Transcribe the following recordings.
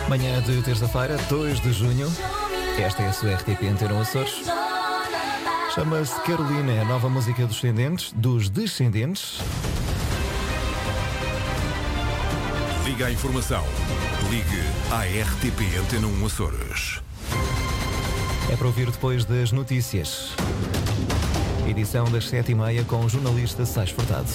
Manhã de terça-feira, 2 de junho. Esta é a sua RTP Antena Açores. Chama-se Carolina, é a nova música dos Descendentes. Liga à informação. Ligue à RTP Antena 1 Açores. É para ouvir depois das notícias. Edição das 7h30 com o jornalista Sais Furtado.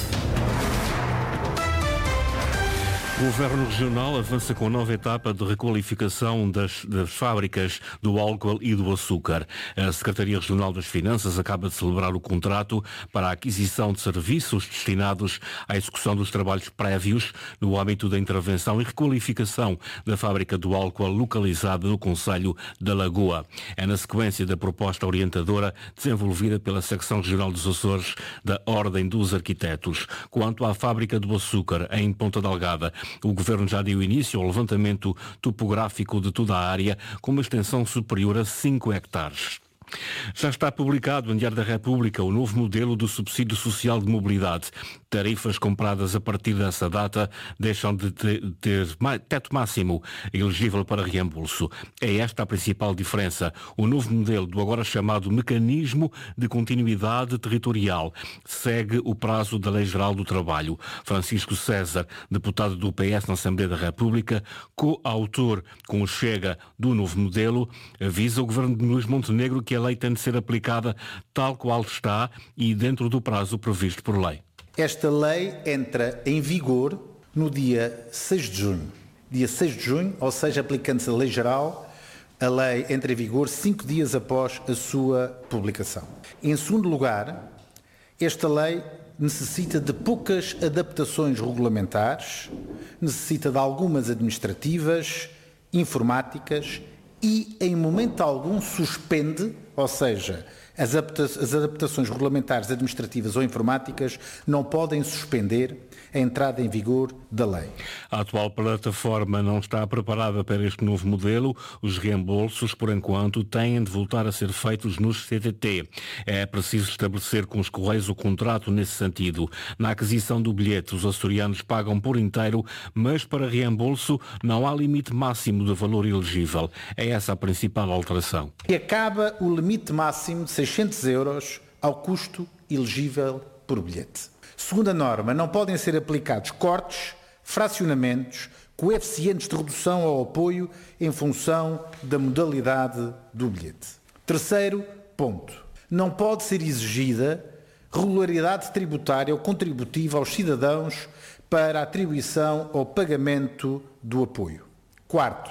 O Governo Regional avança com a nova etapa de requalificação das fábricas do álcool e do açúcar. A Secretaria Regional das Finanças acaba de celebrar o contrato para a aquisição de serviços destinados à execução dos trabalhos prévios no âmbito da intervenção e requalificação da fábrica do álcool localizada no concelho da Lagoa. É na sequência da proposta orientadora desenvolvida pela Secção Regional dos Açores da Ordem dos Arquitetos. Quanto à fábrica do açúcar em Ponta Delgada, o Governo já deu início ao levantamento topográfico de toda a área, com uma extensão superior a 5 hectares. Já está publicado no Diário da República o novo modelo do subsídio social de mobilidade. Tarifas compradas a partir dessa data deixam de ter teto máximo elegível para reembolso. É esta a principal diferença. O novo modelo do agora chamado Mecanismo de Continuidade Territorial segue o prazo da Lei Geral do Trabalho. Francisco César, deputado do PS na Assembleia da República, coautor com o Chega do novo modelo, avisa o Governo de Luís Montenegro que a lei tem de ser aplicada tal qual está e dentro do prazo previsto por lei. Esta lei entra em vigor no dia 6 de junho. Dia 6 de junho, ou seja, aplicando-se a lei geral, a lei entra em vigor 5 dias após a sua publicação. Em segundo lugar, esta lei necessita de poucas adaptações regulamentares, necessita de algumas administrativas, informáticas e, em momento algum, suspende, ou seja, as adaptações regulamentares, administrativas ou informáticas não podem suspender a entrada em vigor da lei. A atual plataforma não está preparada para este novo modelo. Os reembolsos, por enquanto, têm de voltar a ser feitos nos CTT. É preciso estabelecer com os Correios o contrato nesse sentido. Na aquisição do bilhete, os açorianos pagam por inteiro, mas para reembolso não há limite máximo de valor elegível. É essa a principal alteração. E acaba o limite máximo de 600 euros ao custo elegível por bilhete. Segunda norma, não podem ser aplicados cortes, fracionamentos, coeficientes de redução ao apoio em função da modalidade do bilhete. Terceiro ponto, não pode ser exigida regularidade tributária ou contributiva aos cidadãos para a atribuição ou pagamento do apoio. Quarto,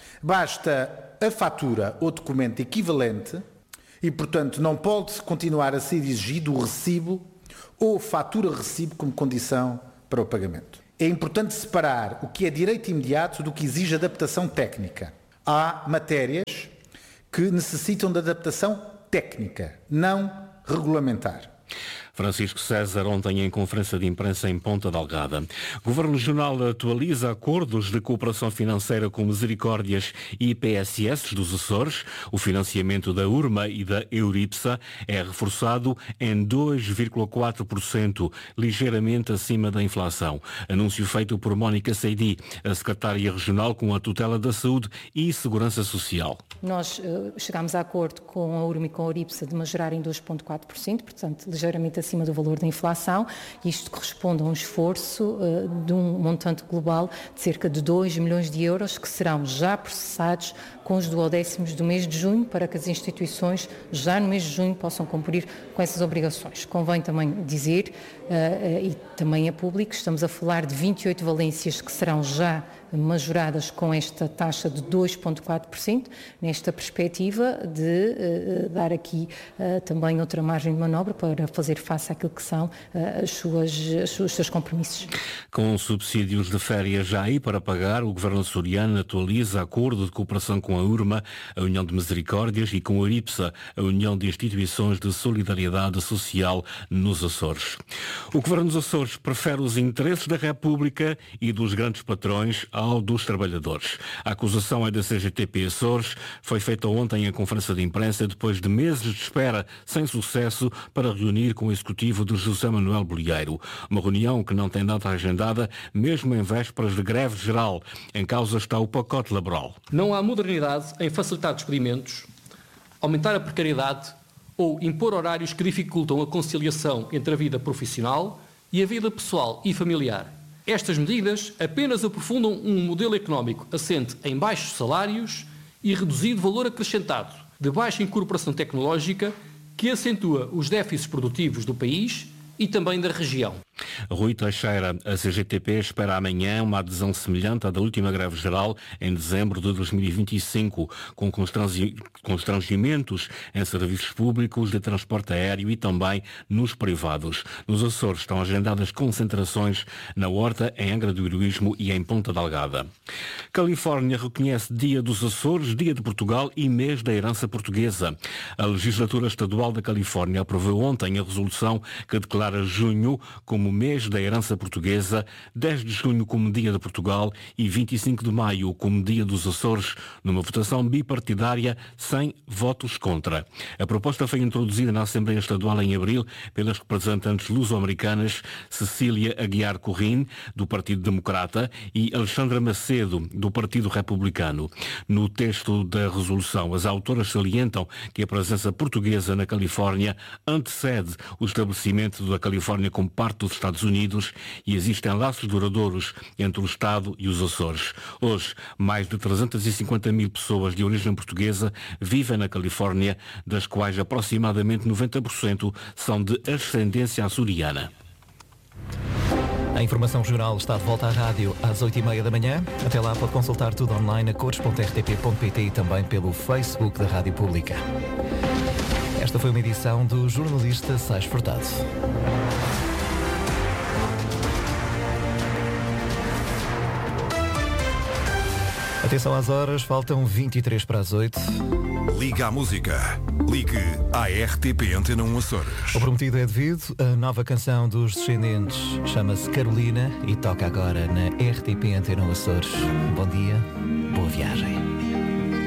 basta a fatura ou documento equivalente e, portanto, não pode continuar a ser exigido o recibo ou fatura-recibo como condição para o pagamento. É importante separar o que é direito imediato do que exige adaptação técnica. Há matérias que necessitam de adaptação técnica, não regulamentar. Francisco César, ontem em conferência de imprensa em Ponta Delgada. O Governo Regional atualiza acordos de cooperação financeira com Misericórdias e PSS dos Açores. O financiamento da URMA e da Euripsa é reforçado em 2,4%, ligeiramente acima da inflação. Anúncio feito por Mónica Seidi, a secretária regional com a tutela da saúde e segurança social. Nós chegámos a acordo com a URMA e com a Euripsa de majorar em 2,4%, portanto, ligeiramente acima do valor da inflação. Isto corresponde a um esforço de um montante global de cerca de 2 milhões de euros que serão já processados com os 12º do mês de junho para que as instituições já no mês de junho possam cumprir com essas obrigações. Convém também dizer, e também é público, estamos a falar de 28 valências que serão já majoradas com esta taxa de 2,4%, nesta perspectiva de dar aqui também outra margem de manobra para fazer face àquilo que são os seus compromissos. Com subsídios de férias já aí para pagar, o Governo açoriano atualiza acordo de cooperação com a URMA, a União de Misericórdias, e com a Euripsa, a União de Instituições de Solidariedade Social nos Açores. O Governo dos Açores prefere os interesses da República e dos grandes patrões Sindical dos Trabalhadores. A acusação é da CGTP Açores, foi feita ontem em conferência de imprensa depois de meses de espera sem sucesso para reunir com o executivo de José Manuel Bolieiro. Uma reunião que não tem data agendada, mesmo em vésperas de greve geral. Em causa está o pacote laboral. Não há modernidade em facilitar despedimentos, aumentar a precariedade ou impor horários que dificultam a conciliação entre a vida profissional e a vida pessoal e familiar. Estas medidas apenas aprofundam um modelo económico assente em baixos salários e reduzido valor acrescentado, de baixa incorporação tecnológica, que acentua os déficits produtivos do país e também da região. Rui Teixeira, a CGTP espera amanhã uma adesão semelhante à da última greve geral em dezembro de 2025, com constrangimentos em serviços públicos de transporte aéreo e também nos privados. Nos Açores estão agendadas concentrações na Horta, em Angra do Heroísmo e em Ponta Delgada. Califórnia reconhece Dia dos Açores, Dia de Portugal e Mês da Herança Portuguesa. A legislatura estadual da Califórnia aprovou ontem a resolução que declara junho como Mês da Herança Portuguesa, 10 de junho como Dia de Portugal e 25 de maio como Dia dos Açores, numa votação bipartidária sem votos contra. A proposta foi introduzida na Assembleia Estadual em abril pelas representantes luso-americanas Cecília Aguiar Corrin, do Partido Democrata, e Alexandra Macedo, do Partido Republicano. No texto da resolução, as autoras salientam que a presença portuguesa na Califórnia antecede o estabelecimento da Califórnia como parte dos Estados Unidos e existem laços duradouros entre o Estado e os Açores. Hoje, mais de 350 mil pessoas de origem portuguesa vivem na Califórnia, das quais aproximadamente 90% são de ascendência açoriana. A informação regional está de volta à rádio às 8h30 da manhã. Até lá pode consultar tudo online a cores.rtp.pt e também pelo Facebook da Rádio Pública. Esta foi uma edição do jornalista Sais Furtado. Atenção às horas, faltam 23 para as 8. Liga à música. Ligue à RTP Antena 1 Açores. O prometido é devido. A nova canção dos Descendentes chama-se Carolina e toca agora na RTP Antena 1 Açores. Bom dia, boa viagem.